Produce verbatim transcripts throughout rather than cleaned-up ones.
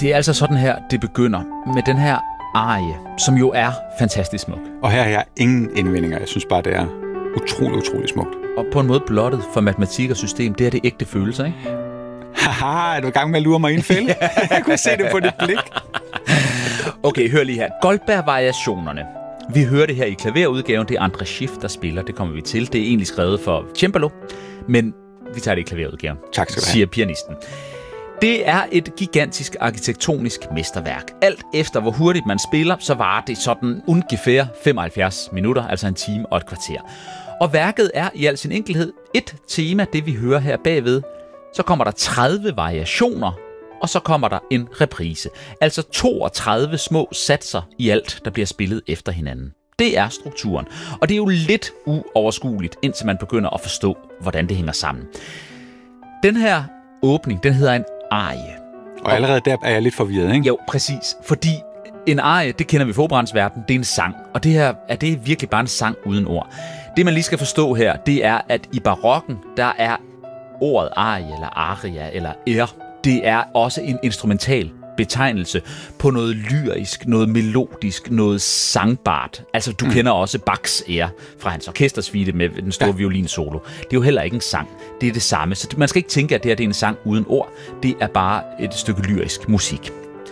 Det er altså sådan her, det begynder med den her arie, som jo er fantastisk smuk. Og her har jeg ingen indvendinger. Jeg synes bare, det er utrolig, utrolig smukt. Og på en måde blottet for matematik og system, det er det ægte følelser, ikke? Haha, er du i gang med at lure mig i en fælde? Jeg kunne se det på dit blik. Okay, hør lige her. Goldberg-variationerne. Vi hører det her i klaverudgaven. Det er André Schiff, der spiller. Det kommer vi til. Det er egentlig skrevet for cembalo, men vi tager det i klaverudgaven. Tak skal du have. Siger pianisten. Det er et gigantisk arkitektonisk mesterværk. Alt efter hvor hurtigt man spiller, så varer det sådan ungefær femoghalvfjerds minutter, altså en time og et kvarter. Og værket er i al sin enkelhed et tema, det vi hører her bagved. Så kommer der tredive variationer, og så kommer der en reprise. Altså toogtredive små satser i alt, der bliver spillet efter hinanden. Det er strukturen. Og det er jo lidt uoverskueligt, indtil man begynder at forstå, hvordan det hænger sammen. Den her åbning, den hedder en arie. Og allerede der er jeg lidt forvirret, ikke? Jo, præcis. Fordi en arie, det kender vi fra operaens verden, det er en sang. Og det her er det virkelig bare en sang uden ord. Det man lige skal forstå her, det er, at i barokken, der er ordet arie, eller aria, eller er, det er også en instrumental betegnelse på noget lyrisk, noget melodisk, noget sangbart. Altså, du mm. kender også Bachs ære fra hans orkestersuite med den store ja. violinsolo. Det er jo heller ikke en sang. Det er det samme. Så man skal ikke tænke, at det her det er en sang uden ord. Det er bare et stykke lyrisk musik.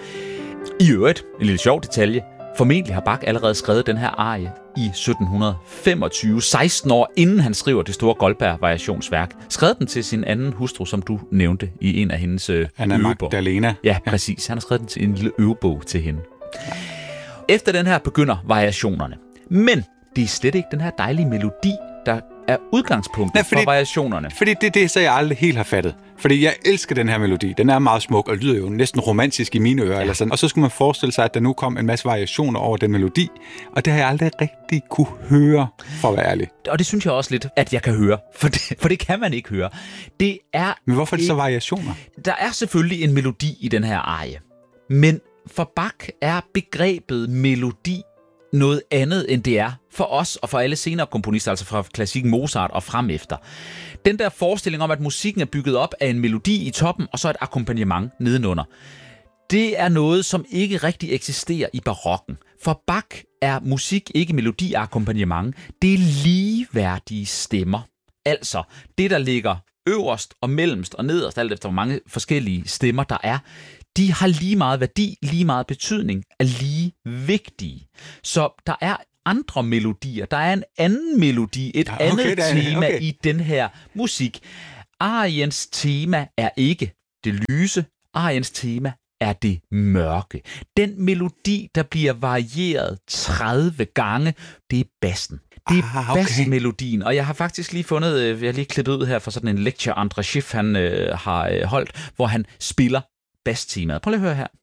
I øvrigt, en lille sjov detalje. Formentlig har Bach allerede skrevet den her arie i sytten femogtyve, seksten år inden han skriver det store Goldberg-variationsværk. Skrev den til sin anden hustru, som du nævnte i en af hendes Anna Magdalena. Ja, præcis. Han har skrevet den til en lille øvebog til hende. Efter den her begynder variationerne. Men det er slet ikke den her dejlige melodi, der er udgangspunktet Nej, fordi, for variationerne. Fordi det er det, så jeg aldrig helt har fattet. Fordi jeg elsker den her melodi. Den er meget smuk og lyder jo næsten romantisk i mine ører. Ja. Eller sådan. Og så skulle man forestille sig, at der nu kom en masse variationer over den melodi. Og det har jeg aldrig rigtig kunne høre, for at være ærlig. Og det synes jeg også lidt, at jeg kan høre. For det, for det kan man ikke høre. Det er Men hvorfor er det ikke, så variationer? Der er selvfølgelig en melodi i den her arie. Men for Bach er begrebet melodi noget andet, end det er for os og for alle senere komponister, altså fra klassikken Mozart og frem efter. Den der forestilling om, at musikken er bygget op af en melodi i toppen, og så et akkompagnement nedenunder, det er noget, som ikke rigtig eksisterer i barokken. For Bach er musik ikke melodi og akkompagnement. Det er ligeværdige stemmer. Altså, det der ligger øverst og mellemst og nederst, alt efter hvor mange forskellige stemmer der er, de har lige meget værdi, lige meget betydning, er lige vigtige. Så der er andre melodier. Der er en anden melodi, et ja, okay, andet tema okay. i den her musik. Ariens tema er ikke det lyse. Ariens tema er det mørke. Den melodi, der bliver varieret tredive gange, det er bassen. Det er ah, okay. bassmelodien, og jeg har faktisk lige fundet, jeg har lige klippet ud her for sådan en lecture, André Schiff han øh, har øh, holdt, hvor han spiller basstemaet. Prøv lige at høre her.